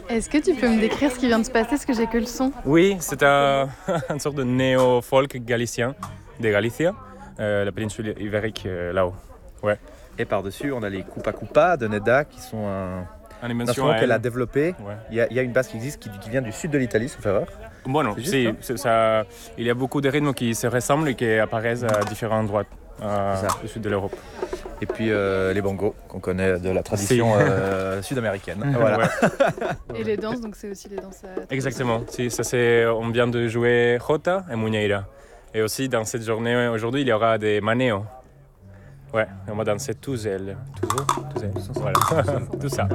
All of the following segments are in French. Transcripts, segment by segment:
Est-ce que tu peux me décrire ce qui vient de se passer, parce que j'ai que le son? Oui, c'est une sorte de néo-folk galicien de Galicia, la péninsule ibérique là-haut. Ouais. Et par-dessus, on a les Kupa Kupa de Neda qui sont un instrument qu'elle a développé. Ouais. Il y a une basse qui existe qui vient du sud de l'Italie, sauf erreur. Bon, si, ça, il y a beaucoup de rythmes qui se ressemblent et qui apparaissent à différents endroits du sud de l'Europe. Et puis les bongos qu'on connaît de la tradition sud-américaine. Voilà. Ouais. Et les danses, donc c'est aussi les danses. Exactement. Si, on vient de jouer Jota et Muñeira. Et aussi dans cette journée aujourd'hui, il y aura des maneos. Ouais, on va danser tous elles. Voilà. Tout ça.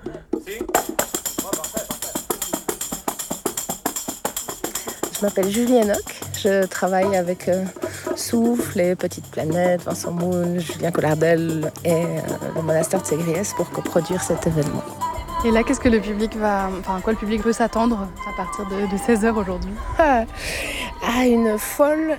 Je m'appelle Julie Enoch, je travaille avec Souffle, les Petites Planètes, Vincent Moon, Julien Collardel et le monastère de Ségriès pour coproduire cet événement. Et là, qu'est-ce que le public quoi le public peut s'attendre à partir de 16h aujourd'hui? Une folle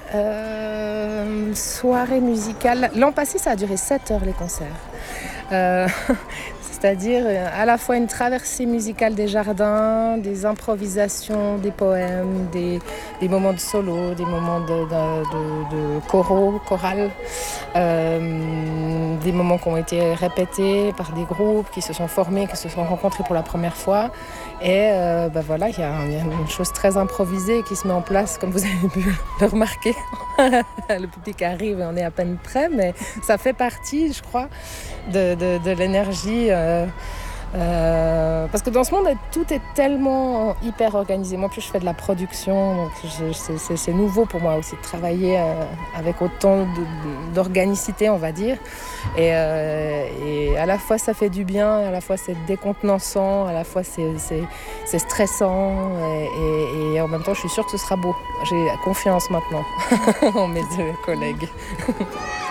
soirée musicale. L'an passé, ça a duré 7 heures les concerts. C'est-à-dire à la fois une traversée musicale des jardins, des improvisations, des poèmes, des moments de solo, des moments de chorale, des moments qui ont été répétés par des groupes qui se sont formés, qui se sont rencontrés pour la première fois. Et voilà, il y a une chose très improvisée qui se met en place, comme vous avez pu le remarquer. Le public arrive et on est à peine prêt, mais ça fait partie, je crois, de l'énergie. Parce que dans ce monde, tout est tellement hyper organisé. Moi, plus je fais de la production, donc c'est nouveau pour moi aussi de travailler avec autant d'organicité, on va dire. Et à la fois, ça fait du bien, à la fois, c'est décontenançant, à la fois, c'est stressant. Et en même temps, je suis sûre que ce sera beau. J'ai confiance maintenant en mes deux collègues.